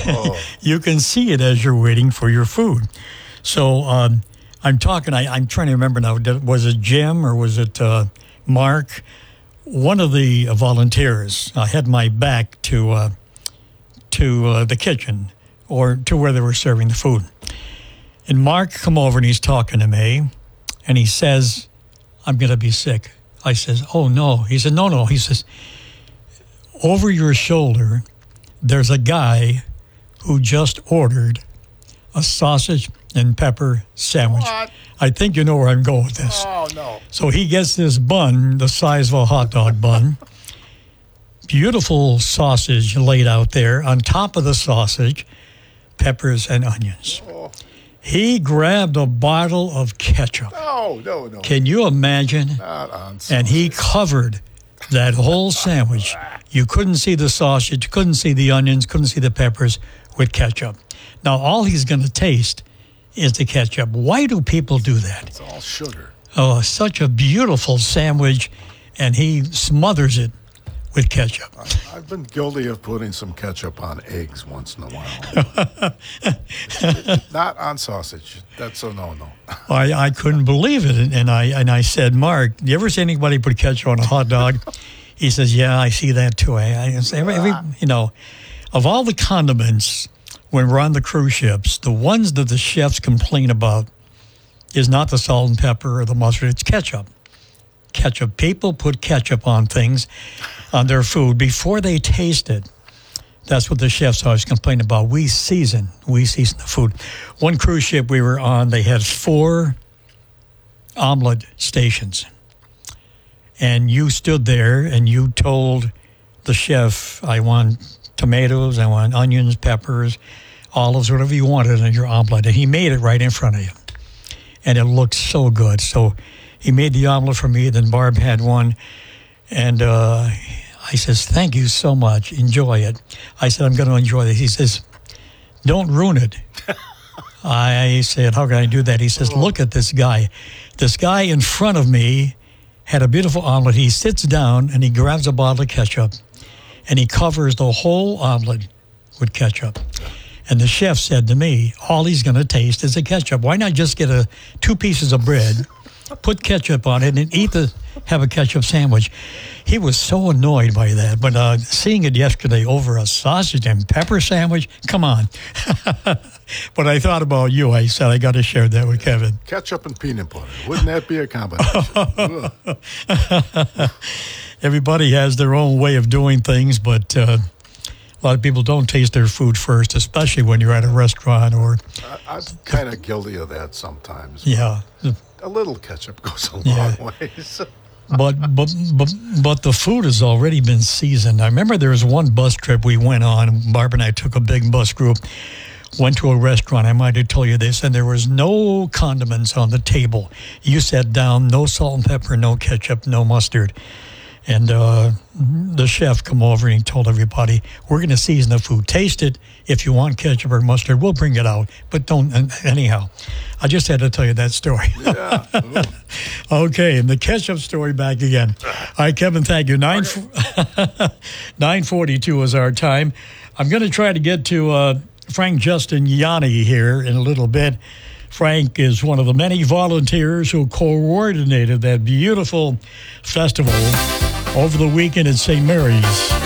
You can see it as you're waiting for your food. So I'm trying to remember now, was it Jim or was it Mark? One of the volunteers had my back to the kitchen or to where they were serving the food. And Mark come over and he's talking to me and he says, I'm going to be sick. I says, oh, no. He said, no. He says, over your shoulder, there's a guy who just ordered a sausage and pepper sandwich. What? I think you know where I'm going with this. Oh, no. So he gets this bun, the size of a hot dog bun. Beautiful sausage laid out there. On top of the sausage, peppers and onions. Oh. He grabbed a bottle of ketchup. No. Can you imagine? Not on sausage. And he covered that whole sandwich. You couldn't see the sausage, couldn't see the onions, couldn't see the peppers with ketchup. Now, all he's going to taste is the ketchup. Why do people do that? It's all sugar. Oh, such a beautiful sandwich, and he smothers it with ketchup. I've been guilty of putting some ketchup on eggs once in a while. Not on sausage. That's a no-no. I couldn't believe it, and I said, Mark, do you ever see anybody put ketchup on a hot dog? He says, yeah, I see that too. I say, of all the condiments when we're on the cruise ships, the ones that the chefs complain about is not the salt and pepper or the mustard, it's ketchup. Ketchup. People put ketchup on things, on their food before they taste it. That's what the chefs always complain about. We season the food. One cruise ship we were on, they had 4 omelet stations. And you stood there and you told the chef, I want tomatoes, I want onions, peppers, olives, whatever you wanted in your omelet. And he made it right in front of you. And it looked so good. So he made the omelet for me, then Barb had one. And I says, thank you so much. Enjoy it. I said, I'm going to enjoy this. He says, don't ruin it. I said, how can I do that? He says, look at this guy. This guy in front of me had a beautiful omelet. He sits down and he grabs a bottle of ketchup and he covers the whole omelet with ketchup. And the chef said to me, all he's going to taste is the ketchup. Why not just get 2 pieces of bread, put ketchup on it, and have a ketchup sandwich? He was so annoyed by that. But seeing it yesterday over a sausage and pepper sandwich, come on. But I thought about you. I said, I got to share that with Kevin. Ketchup and peanut butter. Wouldn't that be a combination? Everybody has their own way of doing things, but a lot of people don't taste their food first, especially when you're at a restaurant or... I'm kind of guilty of that sometimes. Yeah. A little ketchup goes a long ways. But the food has already been seasoned. I remember there was one bus trip we went on. Barb and I took a big bus group, went to a restaurant. I might have told you this, and there was no condiments on the table. You sat down, no salt and pepper, no ketchup, no mustard. And the chef come over and he told everybody, we're going to season the food. Taste it. If you want ketchup or mustard, we'll bring it out. But don't, anyhow. I just had to tell you that story. Yeah. Okay, and the ketchup story back again. All right, Kevin, thank you. 9:42 is our time. I'm going to try to get to Frank Justin Yanni here in a little bit. Frank is one of the many volunteers who coordinated that beautiful festival over the weekend at St. Mary's.